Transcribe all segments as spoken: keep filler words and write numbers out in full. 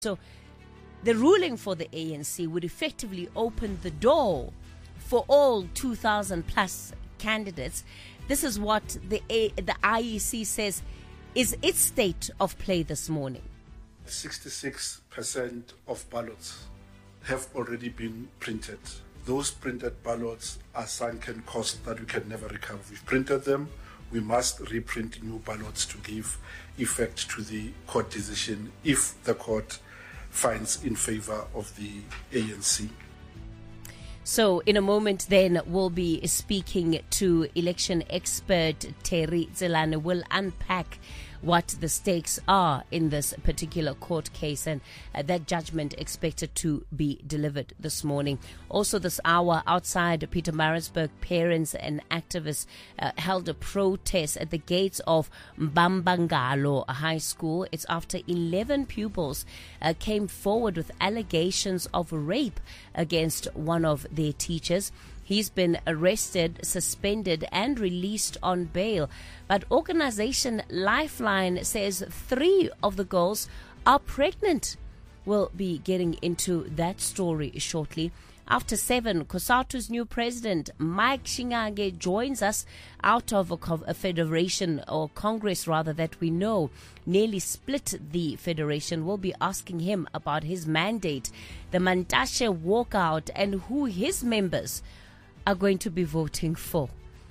So the ruling for the A N C would effectively open the door for all two thousand plus candidates. This is what the A- the I E C says is its state of play this morning. sixty-six percent of ballots have already been printed. Those printed ballots are sunken costs that we can never recover. We've printed them. We must reprint new ballots to give effect to the court decision if the court finds in favor of the A N C. So in a moment then we'll be speaking to election expert Terry Tselane. We'll unpack what the stakes are in this particular court case and uh, that judgment expected to be delivered this morning. Also this hour outside Pietermaritzburg, parents and activists uh, held a protest at the gates of Mbambangalo High School. It's after eleven pupils uh, came forward with allegations of rape against one of their teachers. He's been arrested, suspended, and released on bail. But organization Lifeline says three of the girls are pregnant. We'll be getting into that story shortly. After seven, COSATU's new president, Mike Shingange, joins us out of a, a federation, or Congress rather, that we know nearly split the federation. We'll be asking him about his mandate, the Mantashe walkout, and who his members are going to be voting for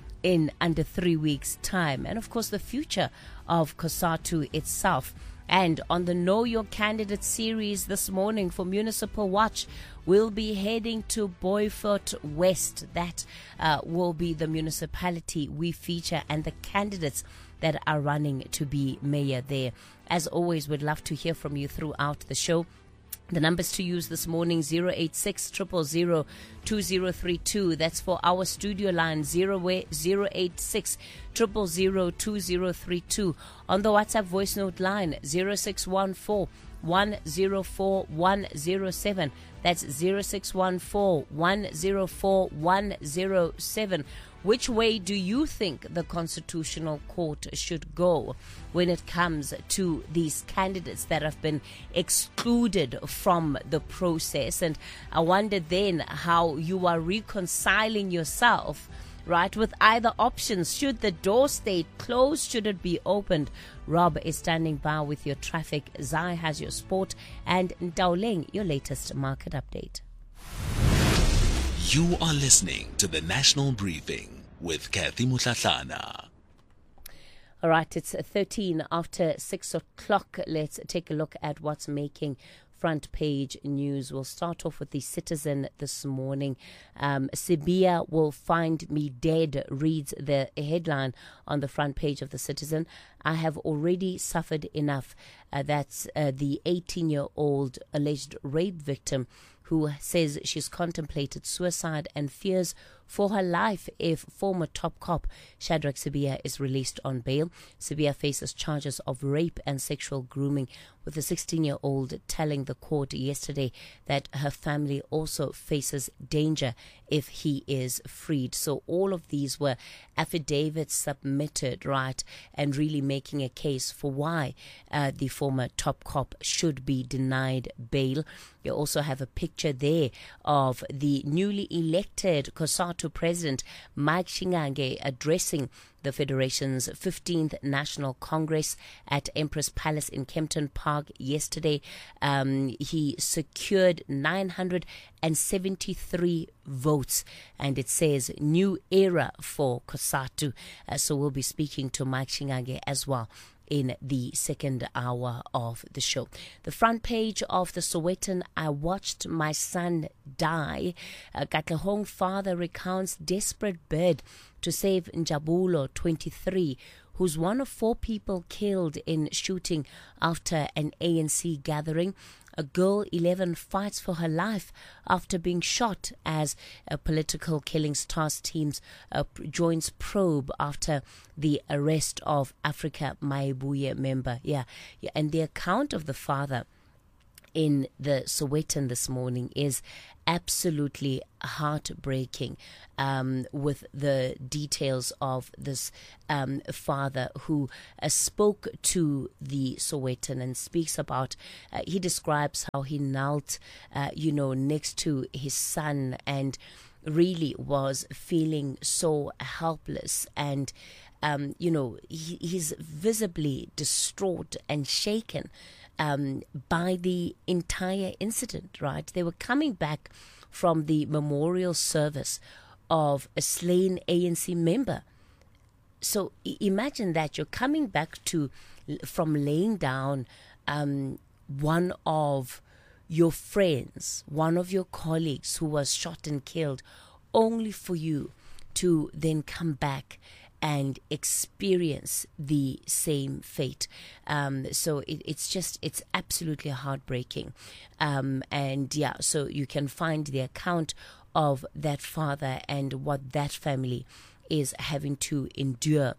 in under three weeks' time. And of course, the future of COSATU itself. And on the Know Your Candidate series this morning for Municipal Watch, we'll be heading to Beaufort West. That uh, will be the municipality we feature and the candidates that are running to be mayor there. As always, we'd love to hear from you throughout the show. The numbers to use this morning, zero eight six, zero zero zero, two zero three two. That's for our studio line, zero eight six, zero zero zero, two zero three two. On the WhatsApp voice note line, zero six one four, one zero four, one zero seven. That's zero six one four, one zero four, one zero seven. Which way do you think the Constitutional Court should go when it comes to these candidates that have been excluded from the process? And I wonder then how you are reconciling yourself, right, with either options. Should the door stay closed? Should it be opened? Rob is standing by with your traffic. Zai has your sport, and Ndaoleng, your latest market update. You are listening to the National Briefing with Kathy Mutlatlana. All right, it's thirteen after six o'clock. Let's take a look at what's making front page news. We'll start off with the Citizen this morning. Um, Sibiya will find me dead, reads the headline on the front page of the Citizen. I have already suffered enough. Uh, that's uh, the eighteen-year-old alleged rape victim who says she's contemplated suicide and fears for her life if former top cop Shadrack Sibiya is released on bail. Sibiya faces charges of rape and sexual grooming, with the sixteen-year-old telling the court yesterday that her family also faces danger if he is freed. So all of these were affidavits submitted, right, and really making a case for why uh, the former top cop should be denied bail. You also have a picture there of the newly elected COSATU president, Mike Shingange, addressing the Federation's fifteenth National Congress at Empress Palace in Kempton Park yesterday. Um, he secured nine hundred seventy-three votes, and it says new era for COSATU. Uh, so we'll be speaking to Mike Shingange as well in the second hour of the show. The front page of the Sowetan, I watched my son die. Uh, Katlehong father recounts desperate bid to save Njabulo, twenty-three, who's one of four people killed in shooting after an A N C gathering. A girl, eleven, fights for her life after being shot as a political killings task team uh, joins probe after the arrest of Africa Maibuye member. Yeah, yeah, and the account of the father in the Sowetan this morning is absolutely heartbreaking, um, with the details of this um, father who uh, spoke to the Sowetan and speaks about, uh, he describes how he knelt, uh, you know, next to his son and really was feeling so helpless, and um, you know, he, he's visibly distraught and shaken Um, by the entire incident, right? They were coming back from the memorial service of a slain A N C member. So I- imagine that you're coming back to from laying down um, one of your friends, one of your colleagues who was shot and killed, only for you to then come back and experience the same fate. Um, so it, it's just, it's absolutely heartbreaking. Um, and yeah, so you can find the account of that father and what that family is having to endure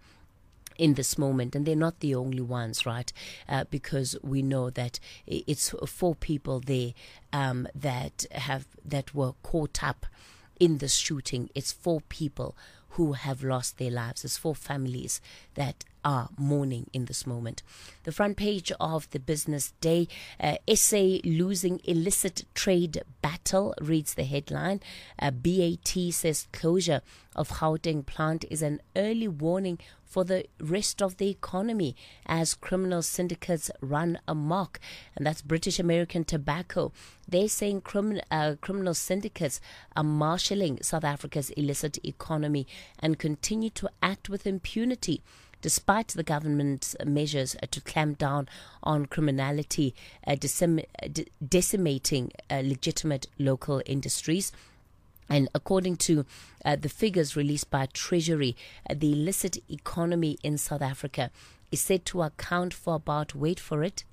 in this moment. And they're not the only ones, right? Uh, because we know that it's four people there um, that have, that were caught up in this shooting. It's four people who have lost their lives. It's four families that are mourning in this moment. The front page of the Business Day, uh, S A losing illicit trade battle, reads the headline. Uh, B A T says closure of Gauteng plant is an early warning for the rest of the economy as criminal syndicates run amok. And that's British American Tobacco. They're saying crimin- uh, criminal syndicates are marshalling South Africa's illicit economy and continue to act with impunity, despite the government's measures to clamp down on criminality, uh, decim- de- decimating uh, legitimate local industries. And according to uh, the figures released by Treasury, uh, the illicit economy in South Africa is said to account for about, wait for it,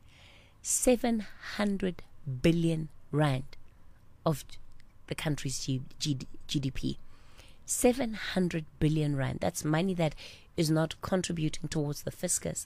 seven hundred billion rand of the country's G- G- GDP. seven hundred billion rand. That's money that is not contributing towards the fiscus.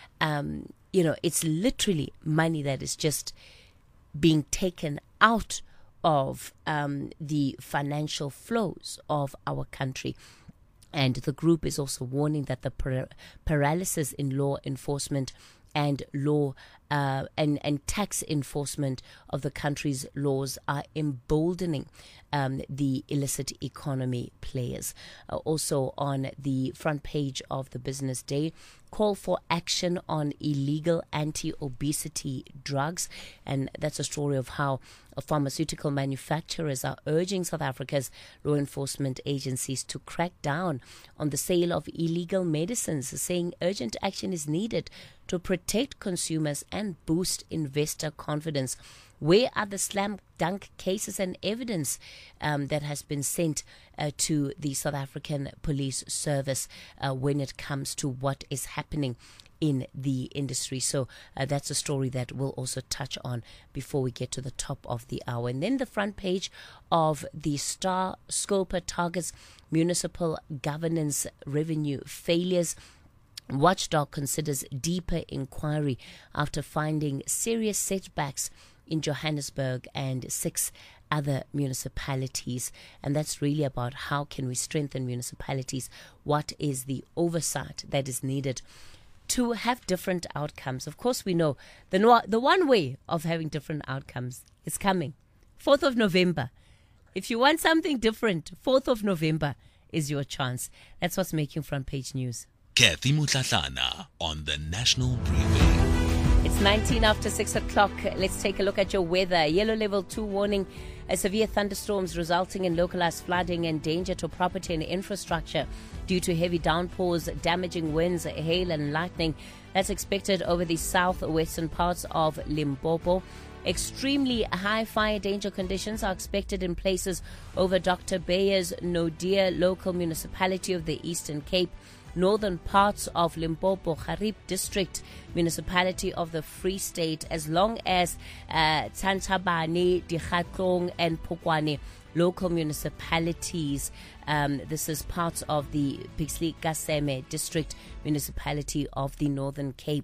Um, you know, it's literally money that is just being taken out of um, the financial flows of our country. And the group is also warning that the par- paralysis in law enforcement and law uh, and, and tax enforcement of the country's laws are emboldening um, the illicit economy players. Uh, also on the front page of the Business Day, call for action on illegal anti-obesity drugs. And that's a story of how pharmaceutical manufacturers are urging South Africa's law enforcement agencies to crack down on the sale of illegal medicines, saying urgent action is needed to protect consumers and boost investor confidence. Where are the slam dunk cases and evidence um, that has been sent uh, to the South African Police Service uh, when it comes to what is happening in the industry? So uh, that's a story that we'll also touch on before we get to the top of the hour. And then the front page of the Star Scoper targets municipal governance revenue failures. Watchdog considers deeper inquiry after finding serious setbacks in Johannesburg and six other municipalities. And that's really about how can we strengthen municipalities? What is the oversight that is needed to have different outcomes? Of course, we know the no- the one way of having different outcomes is coming. fourth of November. If you want something different, fourth of November is your chance. That's what's making front page news. Kathy Mutlatlana on the National Briefing. It's nineteen after six o'clock. Let's take a look at your weather. Yellow level two warning. A severe thunderstorms resulting in localized flooding and danger to property and infrastructure due to heavy downpours, damaging winds, hail and lightning. That's expected over the southwestern parts of Limpopo. Extremely high fire danger conditions are expected in places over Doctor Bayer's Nodia local municipality of the Eastern Cape, northern parts of Limpopo, Harib district, municipality of the Free State, as long as uh, Tsantabane, Dikgatlong and Pokwane local municipalities. Um, this is parts of the Pixley Kaseme district municipality of the Northern Cape.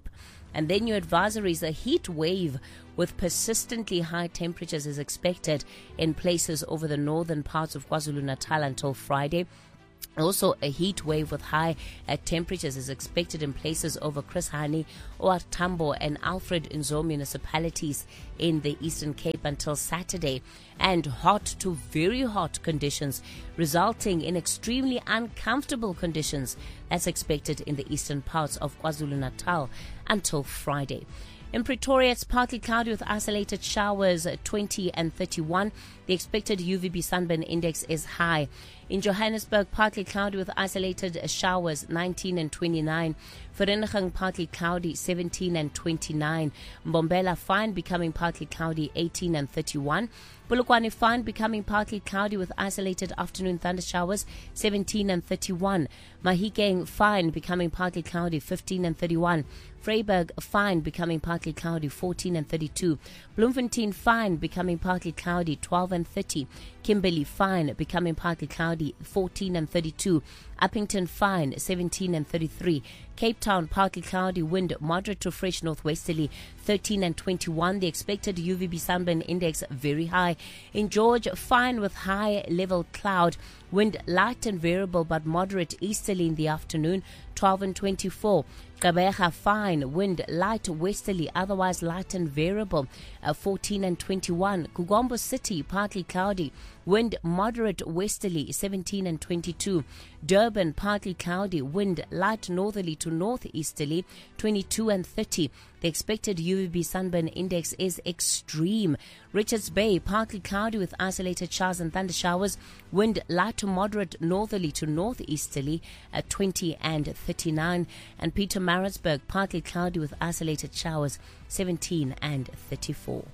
And then your advisories, a heat wave with persistently high temperatures is expected in places over the northern parts of KwaZulu-Natal until Friday. Also, a heat wave with high uh, temperatures is expected in places over Chris Hani, OR Tambo, and Alfred Nzo municipalities in the Eastern Cape until Saturday. And hot to very hot conditions, resulting in extremely uncomfortable conditions. That's expected in the eastern parts of KwaZulu-Natal until Friday. In Pretoria, it's partly cloudy with isolated showers, twenty and thirty-one. The expected U V B sunburn index is high. In Johannesburg, partly cloudy with isolated showers, nineteen and twenty-nine. Vereeniging, partly cloudy, seventeen and twenty-nine. Mbombela, fine, becoming partly cloudy, eighteen and thirty-one. Polokwane, fine, becoming partly cloudy with isolated afternoon thunder showers, seventeen and thirty-one. Mahikeng, fine, becoming partly cloudy, fifteen and thirty-one. Vryburg, fine, becoming partly cloudy, fourteen and thirty-two. Bloemfontein, fine, becoming partly cloudy, twelve and thirty. Kimberley, fine, becoming partly cloudy, fourteen and thirty-two. Uppington, fine, seventeen and thirty-three. Cape Town, partly cloudy, wind moderate to fresh northwesterly, thirteen and twenty-one. The expected U V B sunburn index very high. In George, fine with high level cloud, wind light and variable but moderate easterly in the afternoon, twelve and twenty-four. Gqeberha, fine, wind light westerly, otherwise light and variable, uh, fourteen and twenty-one. Kugombo City, partly cloudy, wind moderate westerly, seventeen and twenty-two. Durban, partly cloudy, wind light northerly to northeasterly, twenty-two and thirty. The expected U V B sunburn index is extreme. Richards Bay, partly cloudy with isolated showers and thunder showers, wind light to moderate northerly to northeasterly at twenty and thirty-nine. And Peter Maritzburg, partly cloudy with isolated showers, seventeen and thirty-four.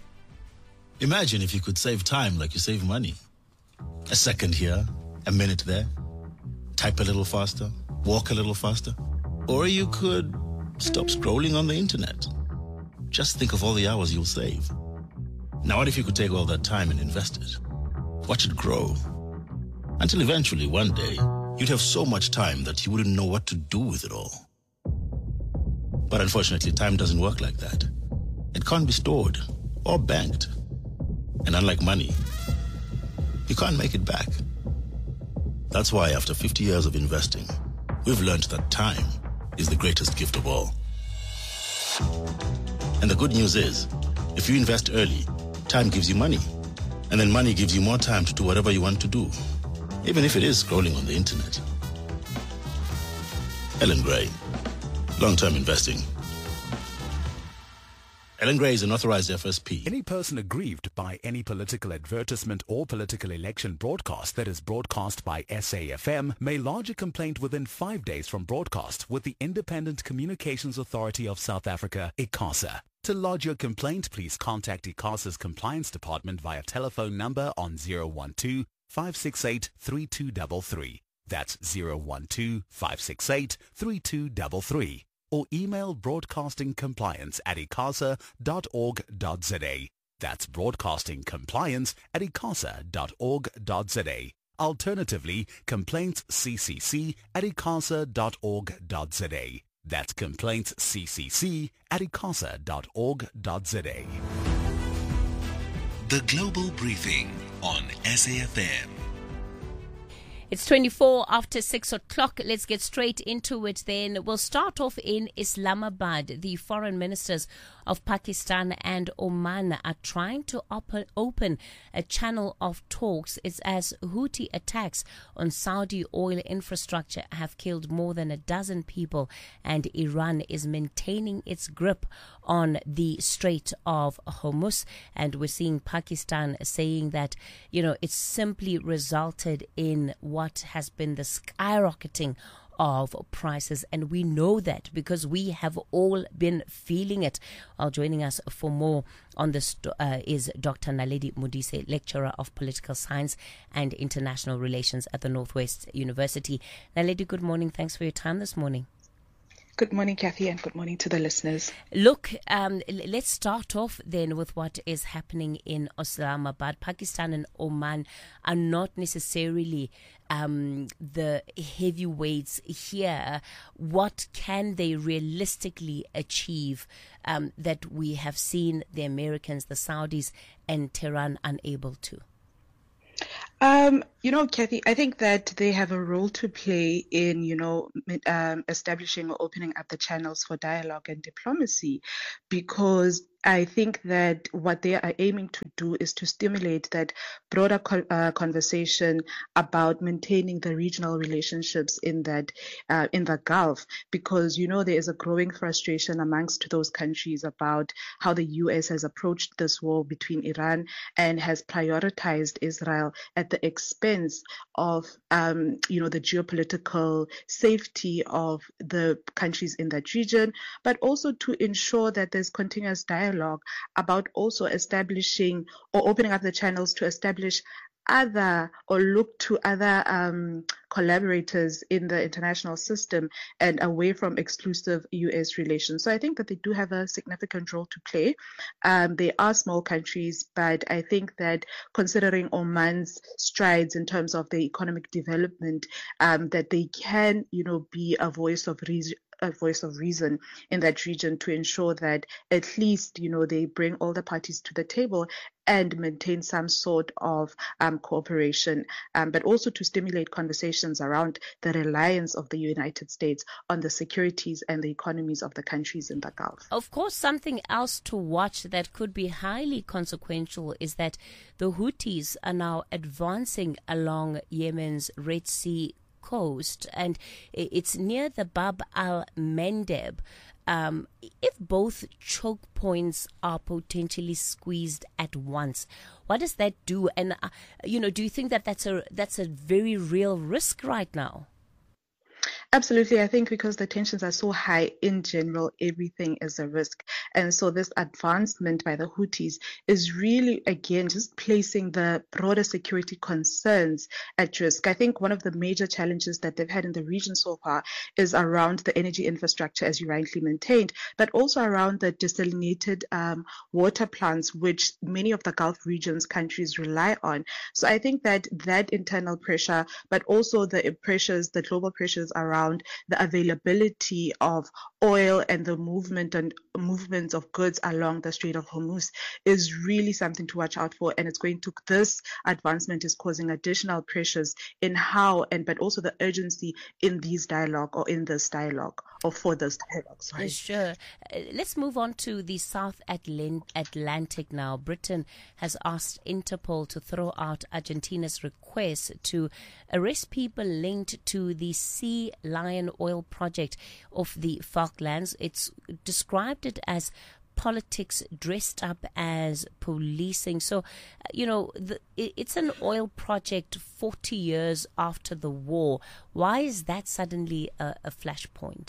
Imagine if you could save time like you save money. A second here, a minute there. Type a little faster, walk a little faster. Or you could stop scrolling on the internet. Just think of all the hours you'll save. Now what if you could take all that time and invest it? Watch it grow. Until eventually, one day, you'd have so much time that you wouldn't know what to do with it all. But unfortunately, time doesn't work like that. It can't be stored or banked. And unlike money, you can't make it back. That's why after fifty years of investing, we've learned that time is the greatest gift of all. And the good news is, if you invest early, time gives you money. And then money gives you more time to do whatever you want to do, even if it is scrolling on the internet. Ellen Gray, long-term investing. Ellen Gray is an authorized F S P. Any person aggrieved by any political advertisement or political election broadcast that is broadcast by S A F M may lodge a complaint within five days from broadcast with the Independent Communications Authority of South Africa, ICASA. To lodge your complaint, please contact ICASA's Compliance Department via telephone number on zero one two, five six eight, three two three three. That's zero one two, five six eight, three two three three. Or email broadcastingcompliance at icasa dot org dot za. That's broadcastingcompliance at icasa dot org dot za. Alternatively, complaintsccc at icasa dot org dot za. That's complaintsccc at icasa dot org dot za. The Global Briefing on S A F M. It's twenty-four after six o'clock. Let's get straight into it then. We'll start off in Islamabad. The foreign ministers of Pakistan and Oman are trying to op- open a channel of talks. It's as Houthi attacks on Saudi oil infrastructure have killed more than a dozen people, and Iran is maintaining its grip on the Strait of Hormuz. And we're seeing Pakistan saying that, you know, it's simply resulted in what has been the skyrocketing of prices, and we know that because we have all been feeling it. Well, joining us for more on this uh, is Doctor Naledi Modise, lecturer of political science and international relations at the Northwest University. Naledi, good morning. Thanks for your time this morning. Good morning, Kathy, and good morning to the listeners. Look, um, l- let's start off then with what is happening in Islamabad. Pakistan and Oman are not necessarily um, the heavyweights here. What can they realistically achieve um, that we have seen the Americans, the Saudis, and Tehran unable to? Um, you know, Kathy, I think that they have a role to play in, you know, um, establishing or opening up the channels for dialogue and diplomacy, because I think that what they are aiming to do is to stimulate that broader co- uh, conversation about maintaining the regional relationships in that uh, in the Gulf, because you know there is a growing frustration amongst those countries about how the U S has approached this war between Iran and has prioritized Israel at the expense of um, you know the geopolitical safety of the countries in that region, but also to ensure that there's continuous dialogue about also establishing or opening up the channels to establish other or look to other um, collaborators in the international system and away from exclusive U S relations. So I think that they do have a significant role to play. Um, they are small countries, but I think that considering Oman's strides in terms of the economic development, um, that they can, you know, be a voice of reason a voice of reason in that region to ensure that at least, you know, they bring all the parties to the table and maintain some sort of um, cooperation, um, but also to stimulate conversations around the reliance of the United States on the securities and the economies of the countries in the Gulf. Of course, something else to watch that could be highly consequential is that the Houthis are now advancing along Yemen's Red Sea coast, and it's near the Bab al-Mandeb. Um, if both choke points are potentially squeezed at once, what does that do? And uh, you know, do you think that that's a that's a very real risk right now? Absolutely. I think because the tensions are so high in general, everything is a risk. And so this advancement by the Houthis is really, again, just placing the broader security concerns at risk. I think one of the major challenges that they've had in the region so far is around the energy infrastructure, as you rightly maintained, but also around the desalinated um, water plants, which many of the Gulf regions countries rely on. So I think that that internal pressure, but also the pressures, the global pressures around the availability of oil and the movement and movements of goods along the Strait of Hormuz is really something to watch out for. And it's going to, this advancement is causing additional pressures in how, and but also the urgency in these dialogue or in this dialogue or for this dialogue. Sorry. Sure. Uh, let's move on to the South Atlant- Atlantic now. Britain has asked Interpol to throw out Argentina's request to arrest people linked to the Sea Lion oil project of the Falklands. It's described it as politics dressed up as policing. So, you know, the, it's an oil project forty years after the war. Why is that suddenly a, a flashpoint?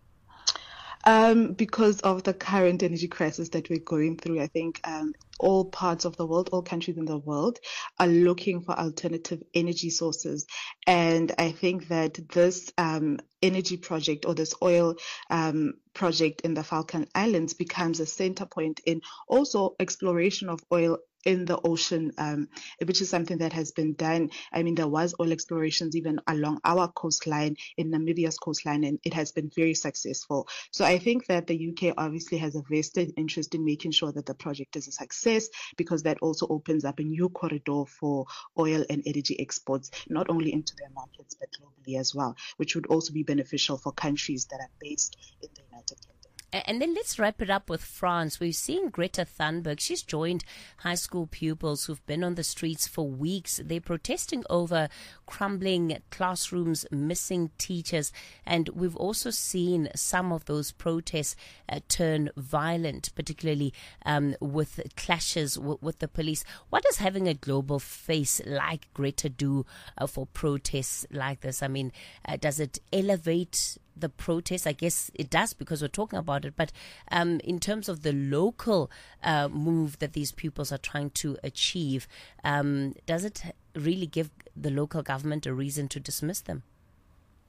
Um, because of the current energy crisis that we're going through, I think um, all parts of the world, all countries in the world are looking for alternative energy sources. And I think that this um, energy project or this oil um, project in the Falkland Islands becomes a center point in also exploration of oil in the ocean, um, which is something that has been done. I mean, there was oil explorations even along our coastline, in Namibia's coastline, and it has been very successful. So I think that the U K obviously has a vested interest in making sure that the project is a success, because that also opens up a new corridor for oil and energy exports, not only into their markets, but globally as well, which would also be beneficial for countries that are based in the United Kingdom. And then let's wrap it up with France. We've seen Greta Thunberg. She's joined high school pupils who've been on the streets for weeks. They're protesting over crumbling classrooms, missing teachers. And we've also seen some of those protests uh, turn violent, particularly um, with clashes w- with the police. What does having a global face like Greta do uh, for protests like this? I mean, uh, does it elevate the protest? I guess it does, because we're talking about it. But um, in terms of the local uh, move that these pupils are trying to achieve, um, does it really give the local government a reason to dismiss them?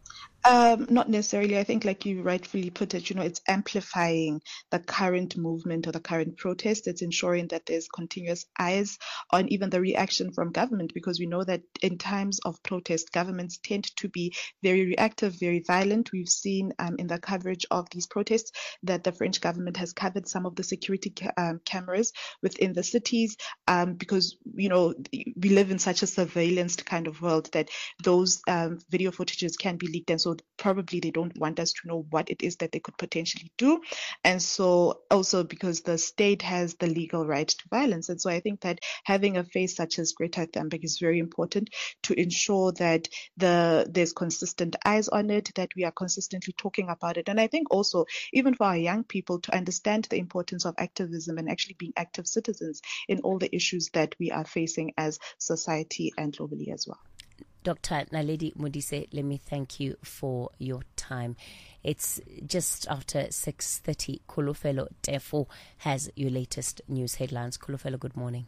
Um, not necessarily. I think, like you rightfully put it, you know, it's amplifying the current movement or the current protest. It's ensuring that there's continuous eyes on even the reaction from government, because we know that in times of protest, governments tend to be very reactive, very violent. We've seen um, in the coverage of these protests that the French government has covered some of the security ca- um, cameras within the cities um, because, you know, we live in such a surveillanced kind of world that those um, video footages can be leaked. And so probably they don't want us to know what it is that they could potentially do. And so also because the state has the legal right to violence. And so I think that having a face such as Greta Thunberg is very important to ensure that the there's consistent eyes on it, that we are consistently talking about it. And I think also even for our young people to understand the importance of activism and actually being active citizens in all the issues that we are facing as society and globally as well. Doctor Naledi Modise, let me thank you for your time. It's just after six thirty. Kolofelo Tefo has your latest news headlines. Kolofelo, good morning.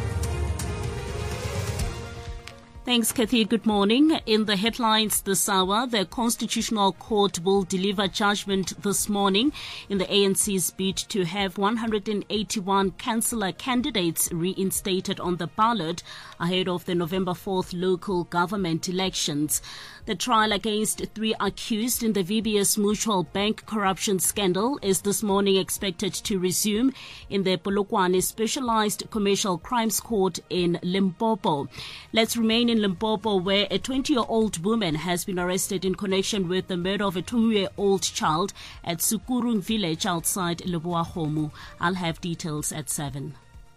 Thanks, Kathy. Good morning. In the headlines this hour, the Constitutional Court will deliver judgment this morning in the A N C's bid to have one hundred eighty-one councillor candidates reinstated on the ballot ahead of the November fourth local government elections. The trial against three accused in the V B S Mutual Bank corruption scandal is this morning expected to resume in the Polokwane Specialized Commercial Crimes Court in Limpopo. Let's remain in Limpopo, where a twenty-year-old woman has been arrested in connection with the murder of a two-year-old child at Sukurung village outside Leboahomu. I'll have details at seven.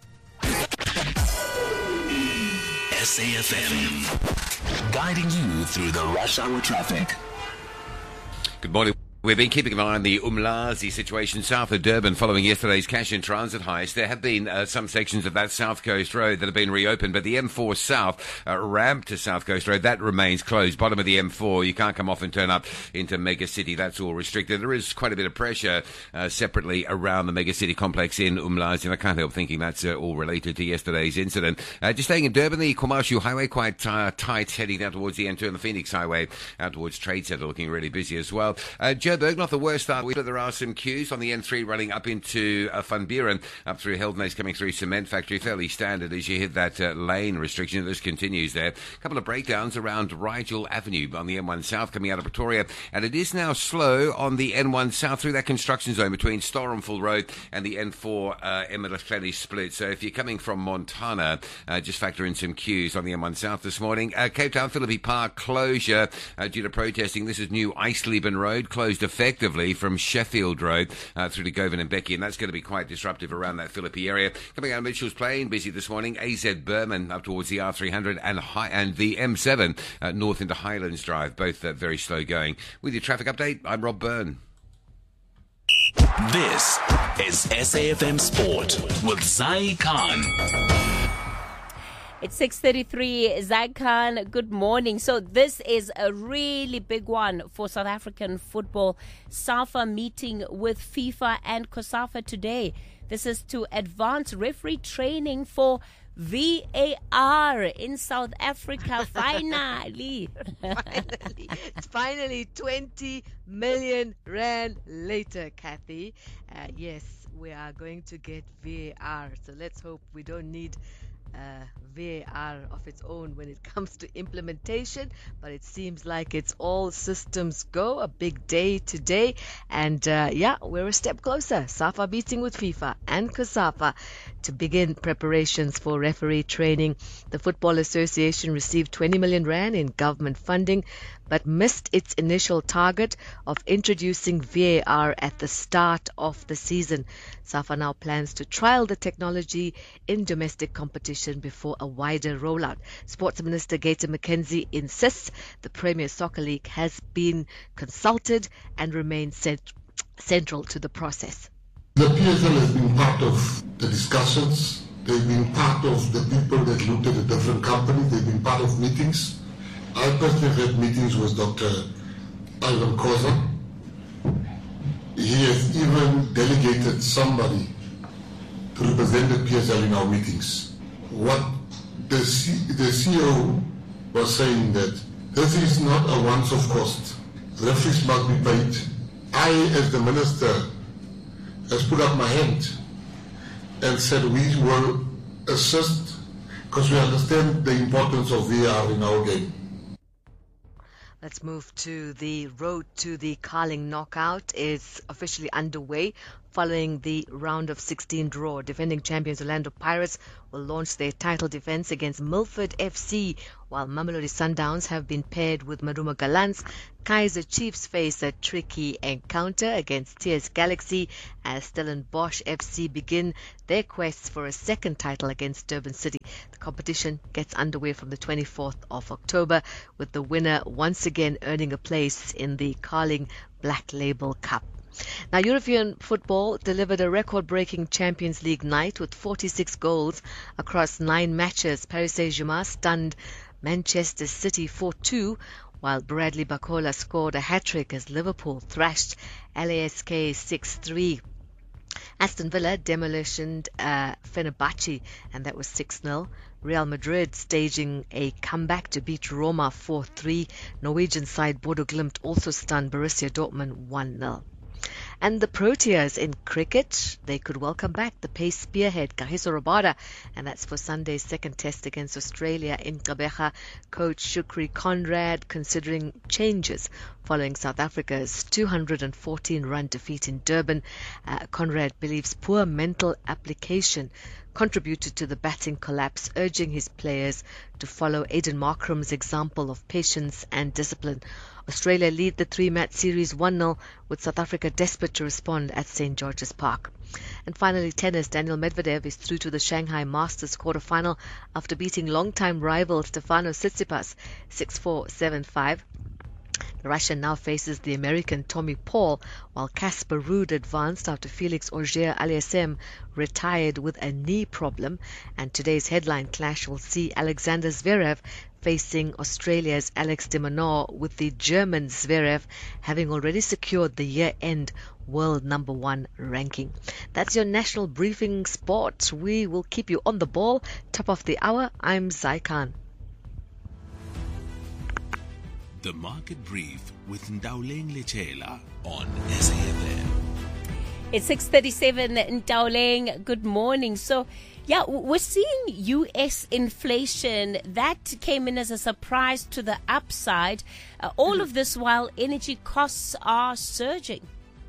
S A F M, guiding you through the rush hour traffic. Good morning. We've been keeping an eye on the Umlazi situation south of Durban following yesterday's cash and transit heist. There have been uh, some sections of that South Coast Road that have been reopened, but the M four South uh, ramp to South Coast Road, that remains closed. Bottom of the M four, you can't come off and turn up into Mega City. That's all restricted. There is quite a bit of pressure uh, separately around the Mega City complex in Umlazi, and I can't help thinking that's uh, all related to yesterday's incident. Uh, just staying in Durban, the Kwamashu Highway quite uh, tight, heading down towards the N two, and the Phoenix Highway out towards Trade Centre looking really busy as well. Uh, Joburg, not the worst start, but there are some queues on the N three running up into uh, Van Buren, up through Heldnace, coming through Cement Factory, fairly standard as you hit that uh, lane restriction. This continues there. A couple of breakdowns around Rigel Avenue on the N one South coming out of Pretoria, and it is now slow on the N one South through that construction zone between Storenville Road and the N four uh, Emmerich split. So if you're coming from Montana, uh, just factor in some queues on the N one South this morning. Uh, Cape Town Philippi Park closure uh, due to protesting. This is New Eisleben Road, closed effectively from Sheffield Road uh, through to Govan and Becky, and that's going to be quite disruptive around that Philippi area. Coming out of Mitchell's Plain, busy this morning. A Z Berman up towards the R three hundred and high, and the M seven uh, north into Highlands Drive, both uh, very slow going. With your traffic update, I'm Rob Byrne. This is S A F M Sport with Zai Khan. It's six thirty-three. Zagkan, good morning. So this is a really big one for South African football. SAFA meeting with FIFA and COSAFA today. This is to advance referee training for V A R in South Africa. Finally. finally. It's finally twenty million rand later, Kathy. Uh, yes, we are going to get V A R. So let's hope we don't need Uh, V A R of its own when it comes to implementation, but it seems like it's all systems go. A big day today, and uh, yeah, we're a step closer. SAFA meeting with FIFA and COSAFA to begin preparations for referee training. The Football Association received twenty million rand in government funding, but missed its initial target of introducing V A R at the start of the season. SAFA now plans to trial the technology in domestic competition before a wider rollout. Sports Minister Gator McKenzie insists the Premier Soccer League has been consulted and remains cent- central to the process. The P S L has been part of the discussions. They've been part of the people that looked at the different companies. They've been part of meetings. I personally had meetings with Doctor Ivan Khoza. He has even delegated somebody to represent the P S L in our meetings. What the, C, the C E O was saying that this is not a once-off cost. referees must be paid. I, as the minister, has put up my hand and said we will assist because we understand the importance of V R in our game. Let's move to the road to the Carling knockout is officially underway following the round of sixteen draw. Defending champions Orlando Pirates will launch their title defense against Milford F C, while Mamelodi Sundowns have been paired with Maruma Gallants. Kaizer Chiefs face a tricky encounter against T S Galaxy as Stellenbosch F C begin their quests for a second title against Durban City. The competition gets underway from the twenty-fourth of October, with the winner once again earning a place in the Carling Black Label Cup. Now, European football delivered a record-breaking Champions League night with forty-six goals across nine matches. Paris Saint-Germain stunned Manchester City four two, while Bradley Bacola scored a hat-trick as Liverpool thrashed L A S K six three. Aston Villa demolished uh, Fenerbahce, and that was six nil. Real Madrid staging a comeback to beat Roma four three. Norwegian side Bodo Glimt also stunned Borussia Dortmund one nil. And the Proteas in cricket, they could welcome back the pace spearhead Kagiso Rabada, and that's for Sunday's second test against Australia in Gqeberha. Coach Shukri Conrad considering changes following South Africa's two hundred fourteen run defeat in Durban. Uh, Conrad believes poor mental application contributed to the batting collapse, urging his players to follow Aiden Markram's example of patience and discipline. Australia lead the three-match series one nil, with South Africa desperate to respond at Saint George's Park. And finally, tennis. Daniel Medvedev is through to the Shanghai Masters quarterfinal after beating longtime rival Stefanos Tsitsipas six four, seven five. The Russian now faces the American Tommy Paul, while Casper Ruud advanced after Felix Auger-Aliassime retired with a knee problem. And today's headline clash will see Alexander Zverev facing Australia's Alex de Minaur, with the German Zverev having already secured the year-end world number one ranking. That's your national briefing sport. We will keep you on the ball. Top of the hour, I'm Zai Khan. The Market Brief with Ndauleng Lechela on S A F M. It's six thirty-seven, Ndauleng. Good morning. So, yeah, we're seeing U S inflation. That came in as a surprise to the upside. Uh, all mm-hmm. of this while energy costs are surging.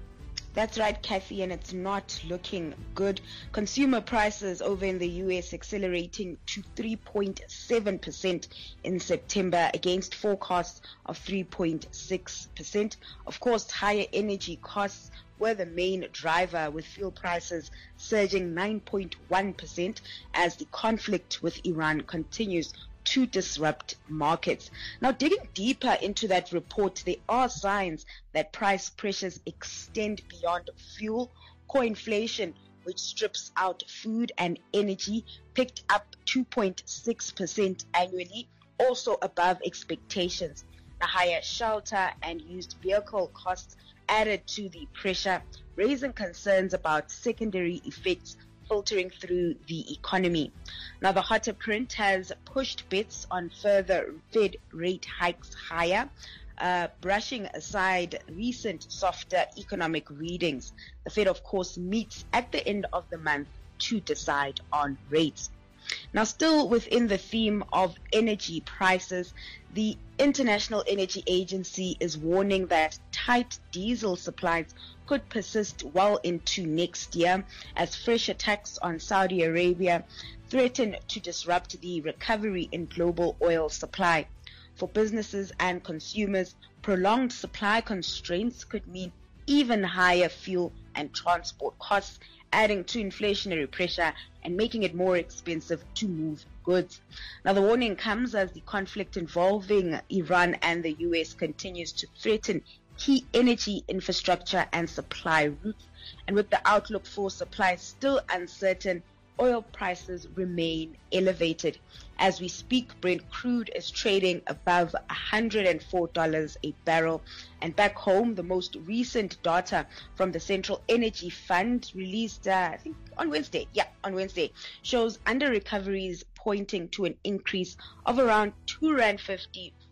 That's right, Kathy, and it's not looking good. Consumer prices over in the U S accelerating to three point seven percent in September against forecasts of three point six percent. Of course, higher energy costs were the main driver, with fuel prices surging nine point one percent as the conflict with Iran continues to disrupt markets. Now, digging deeper into that report, there are signs that price pressures extend beyond fuel. Core inflation, which strips out food and energy, picked up two point six percent annually, also above expectations. The higher shelter and used vehicle costs added to the pressure, raising concerns about secondary effects filtering through the economy. Now, the hotter print has pushed bets on further Fed rate hikes higher, uh, brushing aside recent softer economic readings. The Fed, of course, meets at the end of the month to decide on rates. Now, still within the theme of energy prices, the International Energy Agency is warning that tight diesel supplies could persist well into next year as fresh attacks on Saudi Arabia threaten to disrupt the recovery in global oil supply. For businesses and consumers, prolonged supply constraints could mean even higher fuel and transport costs, adding to inflationary pressure and making it more expensive to move goods. Now, the warning comes as the conflict involving Iran and the U S continues to threaten key energy infrastructure and supply routes. And with the outlook for supply still uncertain, oil prices remain elevated. As we speak, Brent crude is trading above one hundred four dollars a barrel. And back home, the most recent data from the Central Energy Fund released, uh, I think, on Wednesday, yeah, on Wednesday, shows under recoveries pointing to an increase of around two rand fifty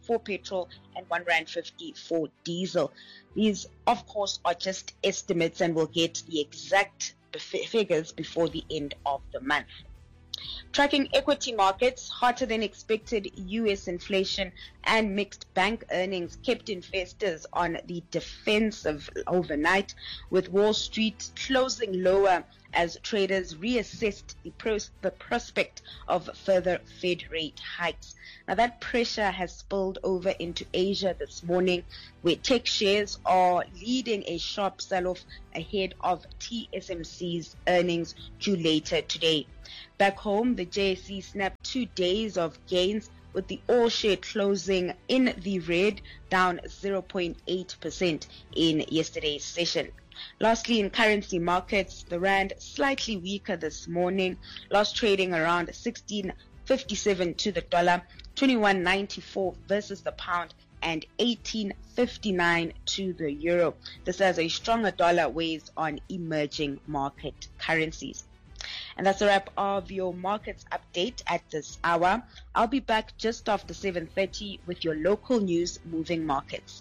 for petrol and one rand fifty for diesel. These, of course, are just estimates, and we'll get the exact figures before the end of the month. Tracking equity markets, hotter than expected U S inflation and mixed bank earnings kept investors on the defensive overnight, with Wall Street closing lower as traders reassessed the, pros- the prospect of further Fed rate hikes. Now, that pressure has spilled over into Asia this morning, where tech shares are leading a sharp sell-off ahead of T S M C's earnings due later today. Back home, the J S E snapped two days of gains, with the all-share closing in the red, down zero point eight percent in yesterday's session. Lastly, in currency markets, the rand slightly weaker this morning, last trading around sixteen fifty-seven to the dollar, twenty-one ninety-four versus the pound, and eighteen fifty-nine to the euro. This as a stronger dollar weighs on emerging market currencies. And that's a wrap of your markets update at this hour. I'll be back just after seven thirty with your local news moving markets.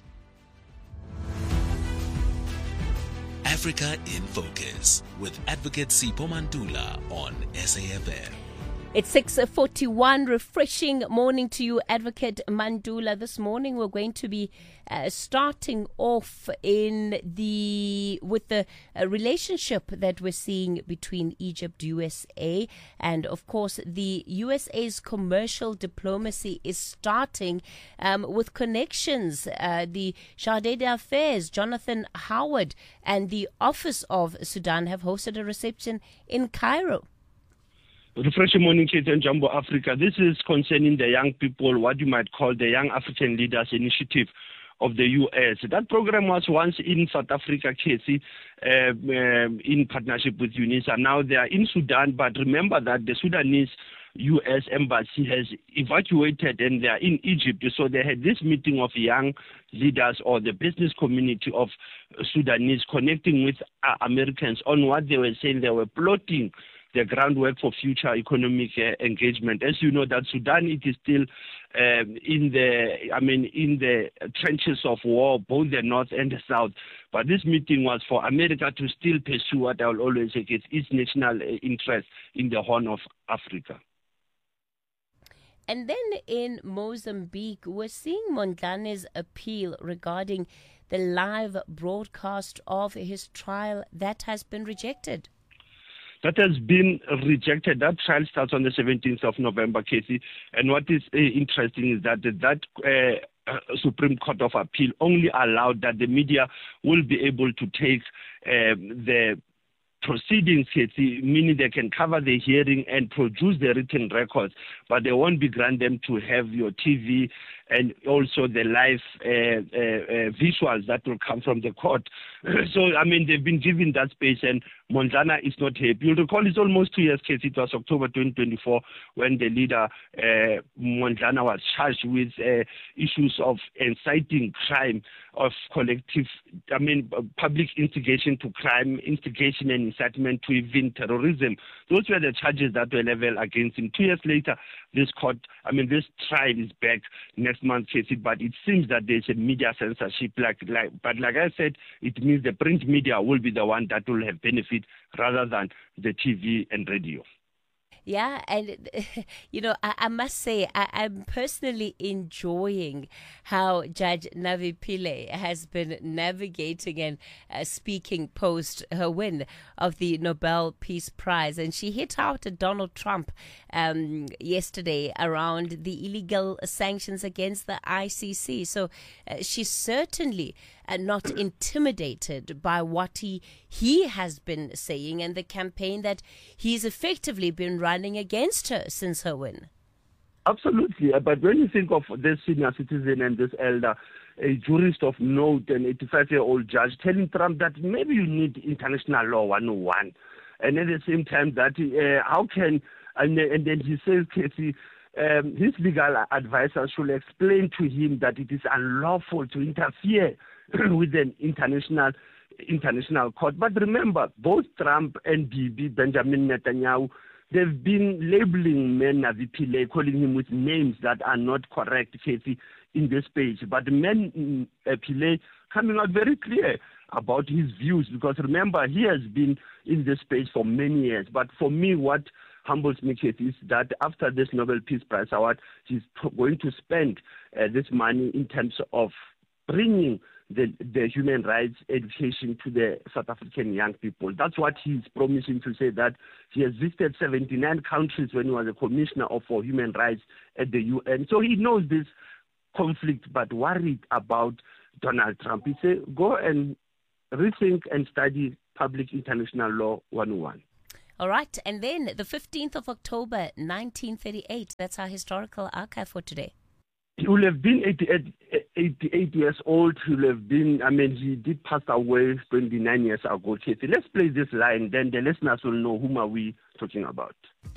Africa in Focus with Advocate Sipho Mantula on S A F M. It's six forty-one. Refreshing morning to you, Advocate Mandula. This morning we're going to be uh, starting off in the with the uh, relationship that we're seeing between Egypt, U S A, and of course the U S A's commercial diplomacy is starting um, with connections. Uh, the Chargé d'Affaires, Jonathan Howard, and the Office of Sudan have hosted a reception in Cairo. Refreshing morning, Kate and Jumbo Africa. This is concerning the young people, what you might call the Young African Leaders Initiative of the U S. That program was once in South Africa, Casey, uh, um, in partnership with UNISA. Now they are in Sudan, but remember that the Sudanese U S embassy has evacuated and they are in Egypt. So they had this meeting of young leaders or the business community of Sudanese connecting with uh, Americans on what they were saying. They were plotting the groundwork for future economic uh, engagement. As you know, that Sudan, it is still um, in the, I mean, in the trenches of war, both the north and the south. But this meeting was for America to still pursue what I will always say is its national uh, interest in the Horn of Africa. And then in Mozambique, we're seeing Mondlane's appeal regarding the live broadcast of his trial that has been rejected. That has been rejected. That trial starts on the seventeenth of November, Casey. And what is uh, interesting is that that uh, uh, Supreme Court of Appeal only allowed that the media will be able to take uh, the proceedings, Casey, meaning they can cover the hearing and produce the written records, but they won't be granted to have your T V and also the live uh, uh, uh, visuals that will come from the court. So, I mean, they've been given that space, and Mondlane is not happy. You'll recall it's almost two years, Casey. It was October twenty twenty-four when the leader, uh, Mondlane, was charged with uh, issues of inciting crime, of collective, I mean, public instigation to crime, instigation and incitement to even terrorism. Those were the charges that were leveled against him. Two years later, this court, I mean, this trial is back next month, Casey, but it seems that there's a media censorship. Like, like, but like I said, it means the print media will be the one that will have benefit rather than the T V and radio. Yeah, and, you know, I, I must say, I, I'm personally enjoying how Judge Navi Pillay has been navigating and uh, speaking post her win of the Nobel Peace Prize. And she hit out at Donald Trump um, yesterday around the illegal sanctions against the I C C. So uh, she's certainly uh, not intimidated by what he, he has been saying and the campaign that he's effectively been running against her since her win. Absolutely. But when you think of this senior citizen and this elder, a jurist of note, an eighty-five-year-old judge, telling Trump that maybe you need international law one oh one. And at the same time, that uh, how can, and, and then he says, Casey, um, his legal advisor should explain to him that it is unlawful to interfere with an international international court. But remember, both Trump and Bibi, Benjamin Netanyahu, they've been labeling Menavi Pillay, calling him with names that are not correct, Kathy, in this page. But Men uh, Pillay coming out very clear about his views, because remember, he has been in this space for many years. But for me, what humbles me, Kathy, is that after this Nobel Peace Prize Award, he's going to spend uh, this money in terms of bringing the, the human rights education to the South African young people. That's what he's promising to say, that he has visited seventy-nine countries when he was a commissioner of for human rights at the U N. So he knows this conflict, but worried about Donald Trump. He said, go and rethink and study public international law one oh one. All right. And then the fifteenth of October, nineteen thirty-eight. That's our historical archive for today. He will have been eighty-eight, eighty-eight years old. He will have been, I mean, he did pass away twenty-nine years ago. Let's play this line, then the listeners will know whom are we talking about.